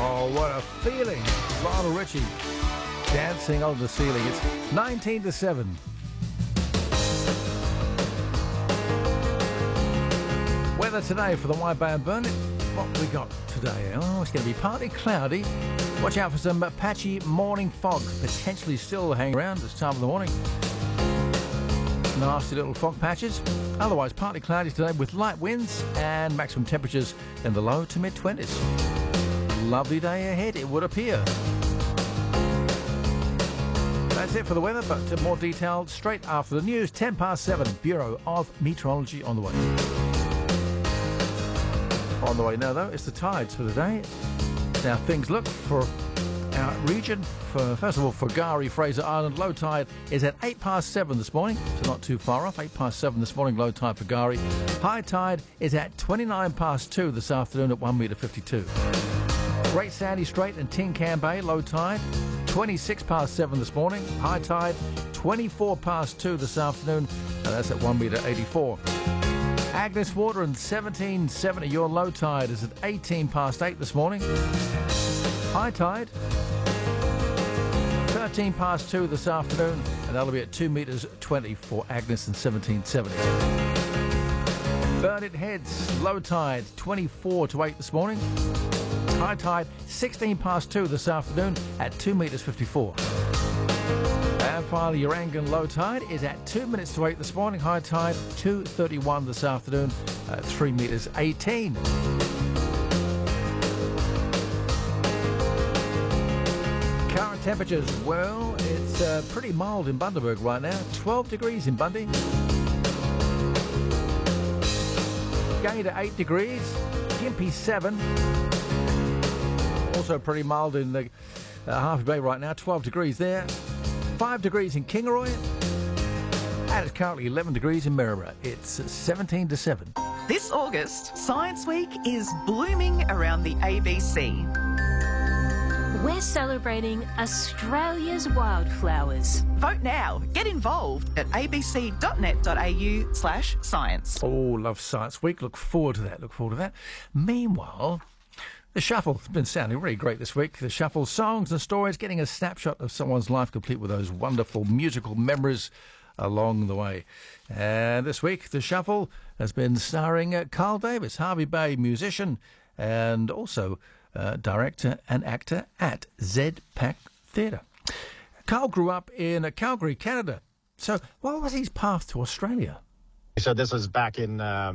Oh, what a feeling. Lionel Richie dancing on the ceiling. It's 19 to 7. Weather today for the Wide Bay and Burnett. What we got today? Oh, it's going to be partly cloudy. Watch out for some patchy morning fog, potentially still hanging around this time of the morning. Nasty little fog patches. Otherwise, partly cloudy today with light winds and maximum temperatures in the low to mid-20s. Lovely day ahead, it would appear. That's it for the weather, but more detailed straight after the news. 10 past 7, Bureau of Meteorology on the way. On the way now, though, it's the tides for the day. Now, things look for our region. First of all, for Gari, Fraser Island, low tide is at 8 past 7 this morning, so not too far off. 8 past 7 this morning, low tide for Gari. High tide is at 29 past 2 this afternoon at 1 metre 52. Great Sandy Strait and Tin Can Bay, low tide, 26 past 7 this morning. High tide, 24 past 2 this afternoon, and that's at 1 metre 84. Agnes Water and 1770, your low tide is at 18 past 8 this morning. High tide, 13 past 2 this afternoon, and that'll be at 2 metres 20 for Agnes and 1770. Burnett Heads, low tide, 24 to 8 this morning. High tide, 16 past 2 this afternoon at 2 metres 54. And finally, Urangan low tide is at 2 minutes to 8 this morning. High tide, 2:31 this afternoon at 3 metres 18. Current temperatures, well, it's pretty mild in Bundaberg right now. 12 degrees in Bundy. Going to 8 degrees. Gympie 7. Also pretty mild in the Harvey Bay right now. 12 degrees there. 5 degrees in Kingaroy, and it's currently 11 degrees in Maryborough. It's 17 to 7. This August, Science Week is blooming around the ABC. We're celebrating Australia's wildflowers. Vote now. Get involved at abc.net.au/science. Oh, love Science Week. Look forward to that. Meanwhile, The Shuffle has been sounding really great this week. The Shuffle, songs and stories, getting a snapshot of someone's life complete with those wonderful musical memories along the way. And this week, The Shuffle has been starring Carl Davis, Harvey Bay musician and also director and actor at ZPAC Theatre. Carl grew up in Calgary, Canada. So what was his path to Australia? So this was back in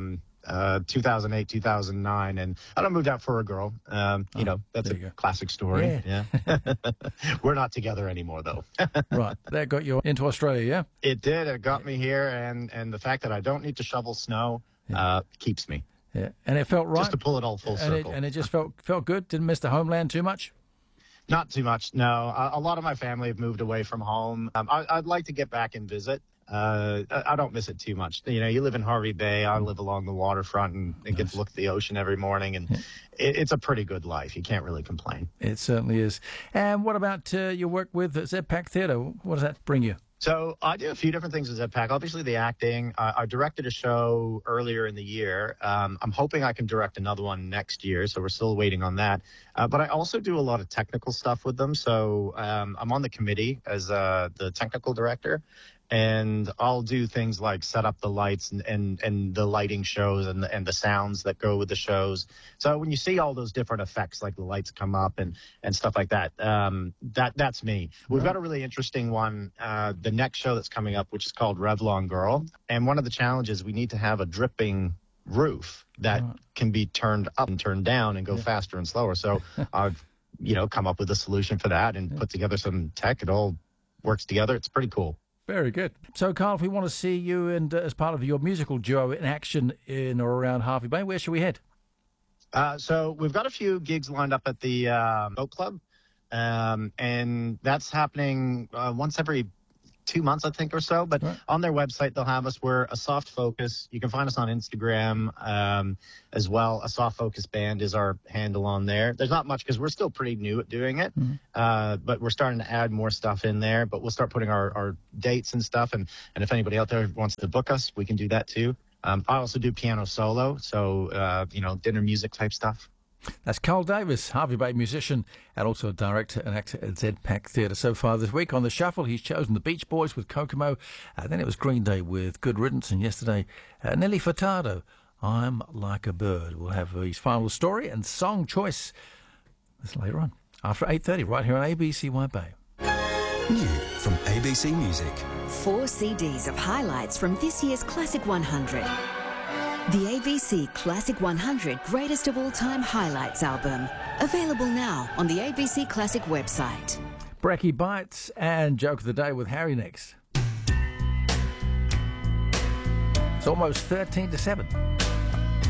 2008, 2009, and I moved out for a girl. That's a classic story. Yeah. We're not together anymore, though. Right. That got you into Australia, yeah? It did. It got me here, and the fact that I don't need to shovel snow keeps me. Yeah. And it felt right? Just to pull it all full circle. And it just felt good? Didn't miss the homeland too much? Not too much, no. A lot of my family have moved away from home. I'd like to get back and visit. I don't miss it too much. You know, you live in Harvey Bay. I live along the waterfront and get to look at the ocean every morning. And it's a pretty good life. You can't really complain. It certainly is. And what about your work with ZPAC Theatre? What does that bring you? So I do a few different things with ZPAC. Obviously, the acting. I directed a show earlier in the year. I'm hoping I can direct another one next year, so we're still waiting on that. But I also do a lot of technical stuff with them. So I'm on the committee as the technical director. And I'll do things like set up the lights and the lighting shows and the sounds that go with the shows. So when you see all those different effects, like the lights come up and stuff like that, that's me. We've got a really interesting one, the next show that's coming up, which is called Revlon Girl. And one of the challenges, we need to have a dripping roof that can be turned up and turned down and go faster and slower. So I've, come up with a solution for that and put together some tech. It all works together. It's pretty cool. Very good. So, Carl, if we want to see you and as part of your musical duo in action in or around Harvey Bay, where should we head? So we've got a few gigs lined up at the Boat Club, and that's happening once every 2 months, I think, or so. But on their website, they'll have us. We're A Soft Focus. You can find us on Instagram as well. A Soft Focus Band is our handle on there. There's not much because we're still pretty new at doing it, but we're starting to add more stuff in there. But we'll start putting our dates and stuff. And if anybody out there wants to book us, we can do that too. I also do piano solo, so, dinner music type stuff. That's Carl Davis, Harvey Bay musician and also director and actor at ZPAC Theatre. So far this week on The Shuffle, he's chosen the Beach Boys with Kokomo, then it was Green Day with Good Riddance, and yesterday Nelly Furtado, I'm Like a Bird. We'll have his final story and song choice this later on, after 8:30, right here on ABC White Bay. New from ABC Music. 4 CDs of highlights from this year's Classic 100. The ABC Classic 100 Greatest of All Time Highlights album. Available now on the ABC Classic website. Brekkie Bites and Joke of the Day with Harry next. It's almost 13 to 7.